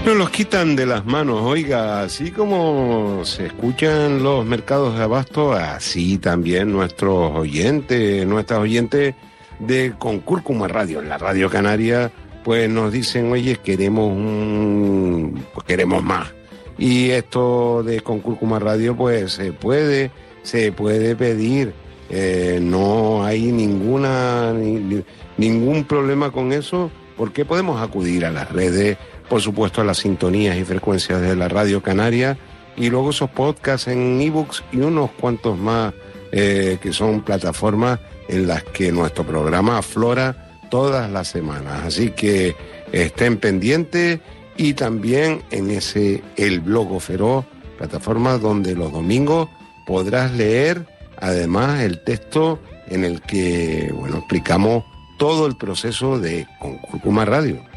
Nos los quitan de las manos, oiga, así como se escuchan los mercados de abasto, así también nuestras oyentes de Concúrcuma Radio, la Radio Canaria, pues nos dicen, oye, queremos más. Y esto de Concúrcuma Radio, pues se puede pedir, no hay ningún problema con eso, porque podemos acudir a las redes, por supuesto a las sintonías y frecuencias de la Radio Canaria, y luego esos podcasts en ebooks y unos cuantos más que son plataformas en las que nuestro programa aflora todas las semanas. Así que estén pendientes, y también en El Blogo Feroz, plataforma donde los domingos podrás leer además el texto en el que explicamos todo el proceso de Concúrcuma Radio.